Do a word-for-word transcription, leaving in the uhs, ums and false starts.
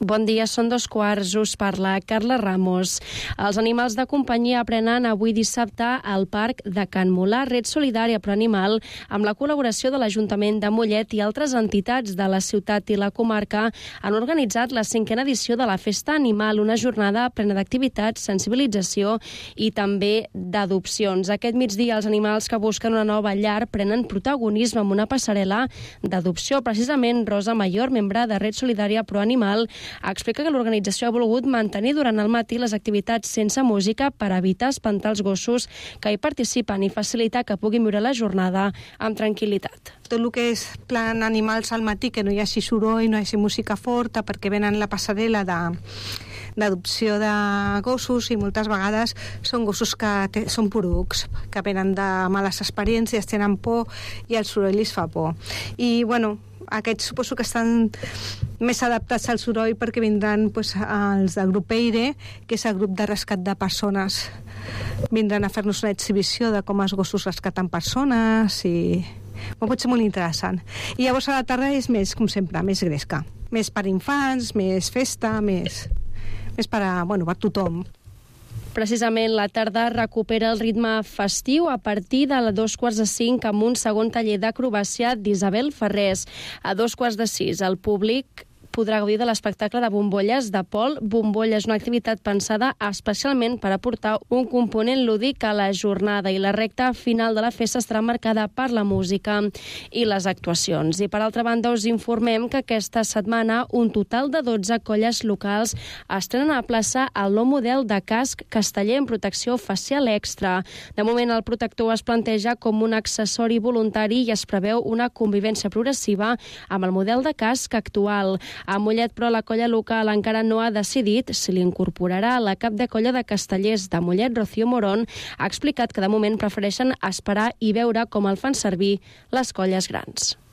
Bon dia, són dos quarts, us parla Carla Ramos. Els animals de companyia aprenen avui dissabte al Parc de Can Molà, Red Solidària Pro Animal, amb la col·laboració de l'Ajuntament de Mollet i altres entitats de la ciutat i la comarca, han organitzat la cinquena edició de la Festa Animal, una jornada plena d'activitats, sensibilització i també d'adopcions. Aquest migdia, els animals que busquen una nova llar prenen protagonisme amb una passarel·la d'adopció. Precisament, Rosa Mayor, membre de Red Solidària Pro Animal, explica que l'organització ha volgut mantenir durant el matí les activitats sense música per evitar espantar els gossos que hi participen i facilitar que puguin viure la jornada amb tranquil·litat. Tot el que és plan animals al matí, que no hi hagi soroll, no hi hagi música forta, perquè venen la passarel·la de d'adopció de gossos i moltes vegades són gossos que te, són porucs, que venen de males experiències, tenen por i el soroll els fa por. I, bueno, aquests suposo que estan més adaptats al soroll perquè vindran pues, els del grup EIRE, que és el grup de rescat de persones. Vindran a fer-nos una exhibició de com els gossos rescaten persones i bueno, pot ser molt interessant. I llavors a la tarda és més, com sempre, més gresca. Més per infants, més festa, més, més per a, bueno, per tothom. Precisament la tarda recupera el ritme festiu a partir de dos quarts de cinc amb un segon taller d'acrobàcia d'Isabel Ferrés. A dos quarts de sis el públic podrà gaudir de l'espectacle de bombolles de Pol Bombolla. És una activitat pensada especialment per aportar un component lúdic a la jornada i la recta final de la festa estarà marcada per la música i les actuacions. I per altra banda us informem que aquesta setmana un total de dotze colles locals estrenen a la plaça el nou model de casc casteller en protecció facial extra. De moment el protector es planteja com un accessori voluntari i es preveu una convivència progressiva amb el model de casc actual. A Mollet, però, la colla local encara no ha decidit si l'incorporarà. La cap de colla de castellers de Mollet, Rocío Morón, ha explicat que de moment prefereixen esperar i veure com el fan servir les colles grans.